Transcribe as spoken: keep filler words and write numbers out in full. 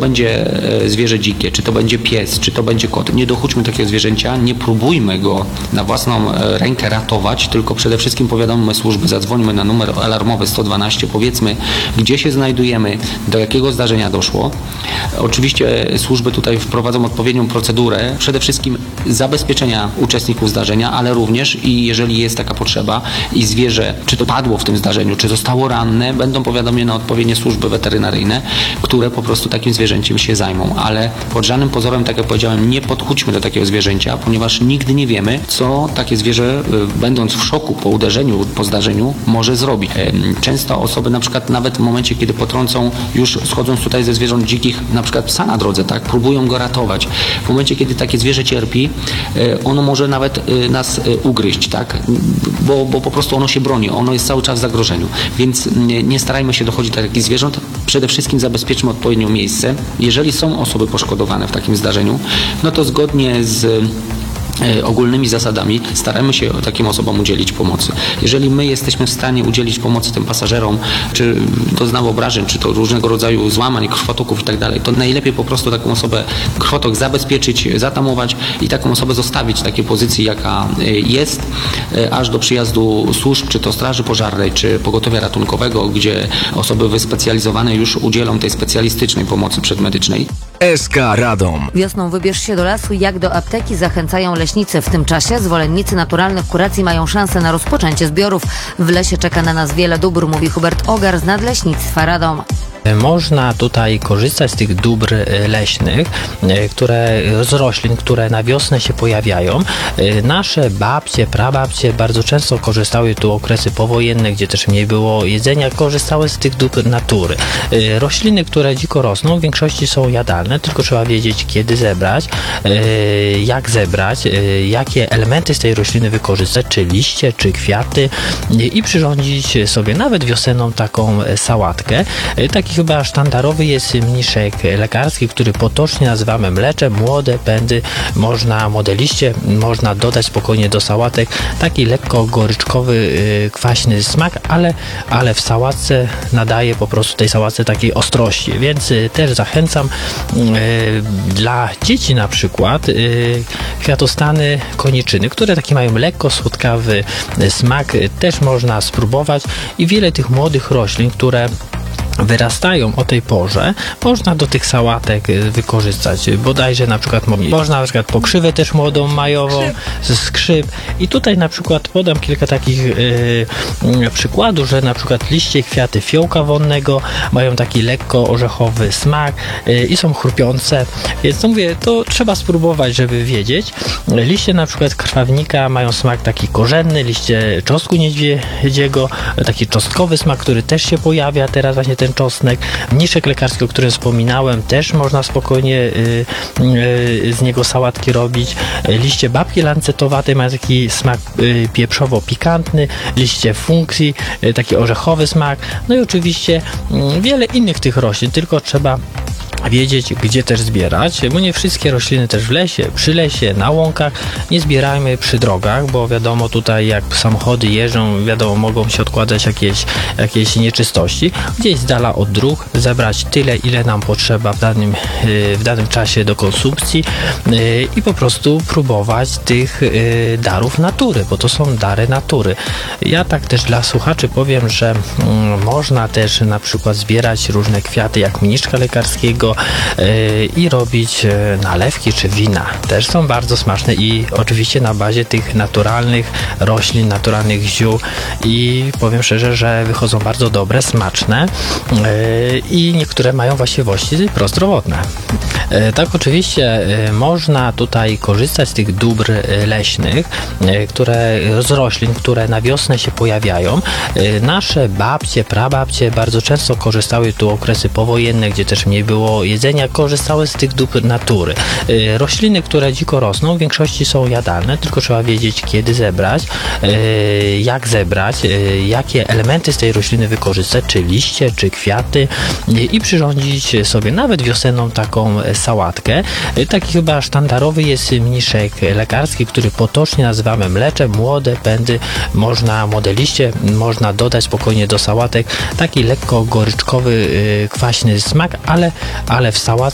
będzie zwierzę dzikie, czy to będzie pies, czy to będzie kot. Nie dochódźmy takiego zwierzęcia, nie próbujmy go na własną rękę ratować, tylko przede wszystkim powiadommy służby, zadzwońmy na numer alarmowy sto dwanaście, powiedzmy, gdzie się znajdujemy, do jakiego zdarzenia doszło. Oczywiście służby tutaj wprowadzą odpowiednią procedurę, przede wszystkim zabezpieczenia uczestników zdarzenia, ale również i jeżeli jest taka potrzeba i zwierzę, czy to padło w tym zdarzeniu, czy zostało ranne, będą powiadomione odpowiednie służby weterynaryjne, które po prostu takim zwierzęciem się zajmą. Ale pod żadnym pozorem, tak jak powiedziałem, nie podchódźmy do takiego zwierzęcia, ponieważ nigdy nie wiemy, co takie zwierzę, będąc w szoku po uderzeniu, po zdarzeniu, może zrobić. Często osoby na przykład nawet w momencie, kiedy potrącą, już schodząc tutaj ze zwierząt dzikich, na przykład psa na drodze, tak, próbują go ratować. W momencie, kiedy takie zwierzę cierpi, ono może nawet nas ugryźć, tak, bo, bo po prostu ono się broni, ono jest cały czas w zagrożeniu. Więc nie, nie starajmy się dochodzić do takich zwierząt. Przede wszystkim zabezpieczmy odpowiednie miejsce. Jeżeli są osoby poszkodowane w takim zdarzeniu, no to zgodnie z ogólnymi zasadami staramy się takim osobom udzielić pomocy. Jeżeli my jesteśmy w stanie udzielić pomocy tym pasażerom, czy doznały obrażeń, czy to różnego rodzaju złamań, krwotoków i tak dalej, to najlepiej po prostu taką osobę, krwotok zabezpieczyć, zatamować i taką osobę zostawić w takiej pozycji, jaka jest, aż do przyjazdu służb, czy to straży pożarnej, czy pogotowia ratunkowego, gdzie osoby wyspecjalizowane już udzielą tej specjalistycznej pomocy przedmedycznej. S K Radom. Wiosną wybierz się do lasu, jak do apteki, zachęcają leśnicy. W tym czasie zwolennicy naturalnych kuracji mają szansę na rozpoczęcie zbiorów. W lesie czeka na nas wiele dóbr, mówi Hubert Ogar z Nadleśnictwa Radom. Można tutaj korzystać z tych dóbr leśnych, które, z roślin, które na wiosnę się pojawiają. Nasze babcie, prababcie bardzo często korzystały, tu okresy powojenne, gdzie też mniej było jedzenia, korzystały z tych dóbr natury. Rośliny, które dziko rosną, w większości są jadalne, tylko trzeba wiedzieć, kiedy zebrać, jak zebrać, jakie elementy z tej rośliny wykorzystać, czy liście, czy kwiaty i przyrządzić sobie nawet wiosenną taką sałatkę. Taki chyba sztandarowy jest mniszek lekarski, który potocznie nazywamy mleczem. Młode pędy można, młode liście można dodać spokojnie do sałatek. Taki lekko goryczkowy, kwaśny smak, ale, ale w sałatce nadaje po prostu tej sałatce takiej ostrości, więc też zachęcam. Dla dzieci na przykład kwiatostany koniczyny, które taki mają lekko słodkawy smak, też można spróbować i wiele tych młodych roślin, które wyrastają o tej porze, można do tych sałatek wykorzystać. Bodajże na przykład można na przykład pokrzywę też młodą majową, skrzyp. I tutaj na przykład podam kilka takich yy, przykładów, że na przykład liście, kwiaty fiołka wonnego mają taki lekko orzechowy smak yy, i są chrupiące. Więc to mówię, to trzeba spróbować, żeby wiedzieć. Liście na przykład krwawnika mają smak taki korzenny, liście czosnku niedźwiedziego, taki czosnkowy smak, który też się pojawia teraz właśnie ten czosnek. Mniszek lekarski, o którym wspominałem, też można spokojnie y, y, z niego sałatki robić. Liście babki lancetowatej mają taki smak y, pieprzowo-pikantny. Liście funkcji, y, taki orzechowy smak. No i oczywiście y, wiele innych tych roślin, tylko trzeba wiedzieć, gdzie też zbierać, bo nie wszystkie rośliny też w lesie, przy lesie, na łąkach nie zbierajmy przy drogach, bo wiadomo tutaj jak samochody jeżdżą, wiadomo mogą się odkładać jakieś, jakieś nieczystości. Gdzieś z dala od dróg zebrać tyle, ile nam potrzeba w danym, w danym czasie do konsumpcji i po prostu próbować tych darów natury, bo to są dary natury. Ja tak też dla słuchaczy powiem, że można też na przykład zbierać różne kwiaty jak mniszka lekarskiego i robić nalewki czy wina. Też są bardzo smaczne i oczywiście na bazie tych naturalnych roślin, naturalnych ziół i powiem szczerze, że wychodzą bardzo dobre, smaczne i niektóre mają właściwości prozdrowotne. Tak, oczywiście można tutaj korzystać z tych dóbr leśnych, które, z roślin, które na wiosnę się pojawiają. Nasze babcie, prababcie bardzo często korzystały, tu okresy powojenne, gdzie też mniej było jedzenia, korzystały z tych dóbr natury. Rośliny, które dziko rosną, w większości są jadalne, tylko trzeba wiedzieć, kiedy zebrać, jak zebrać, jakie elementy z tej rośliny wykorzystać, czy liście, czy kwiaty i przyrządzić sobie nawet wiosenną taką sałatkę. Taki chyba sztandarowy jest mniszek lekarski, który potocznie nazywamy mleczem. Młode pędy można, młode liście można dodać spokojnie do sałatek. Taki lekko goryczkowy, kwaśny smak, ale, ale w sałatce